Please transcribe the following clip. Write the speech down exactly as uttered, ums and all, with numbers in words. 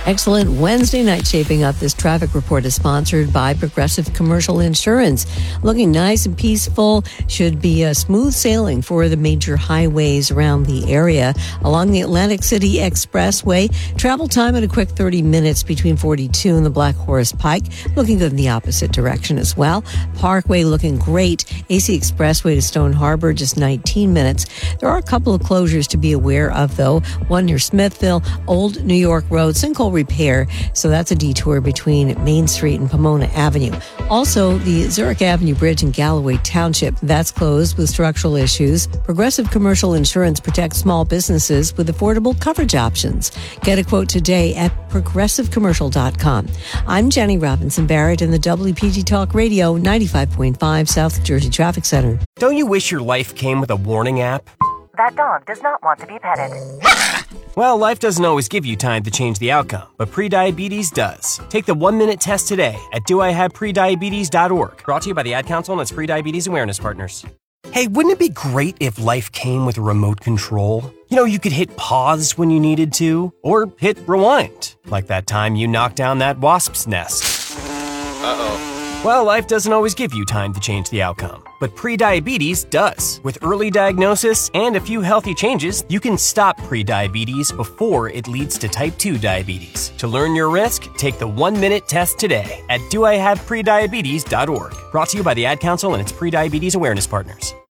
Excellent Wednesday night shaping up. This traffic report is sponsored by Progressive Commercial Insurance. Looking nice and peaceful. Should be a smooth sailing for the major highways around the area. Along the Atlantic City Expressway, travel time at a quick thirty minutes between forty-two and the Black Horse Pike. Looking good in the opposite direction as well. Parkway looking great. A C Expressway to Stone Harbor, just nineteen minutes. There are a couple of closures to be aware of, though. One near Smithville, Old New York Road, sinkhole repair, so that's a detour between Main Street and Pomona Avenue. Also, the Zurich Avenue Bridge in Galloway Township, that's closed with structural issues. Progressive Commercial Insurance protects small businesses with affordable coverage options. Get a quote today at progressive commercial dot com. I'm Jenny Robinson Barrett in the W P G Talk Radio ninety-five point five South Jersey Traffic Center. Don't you wish your life came with a warning app? That dog does not want to be petted. Well, life doesn't always give you time to change the outcome, but prediabetes does. Take the one-minute test today at do I have prediabetes dot org. Brought to you by the Ad Council and its Prediabetes Awareness Partners. Hey, wouldn't it be great if life came with a remote control? You know, you could hit pause when you needed to, or hit rewind, like that time you knocked down that wasp's nest. Uh-oh. Well, life doesn't always give you time to change the outcome, but prediabetes does. With early diagnosis and a few healthy changes, you can stop prediabetes before it leads to type two diabetes. To learn your risk, take the one-minute test today at do I have prediabetes dot org. Brought to you by the Ad Council and its Prediabetes Awareness Partners.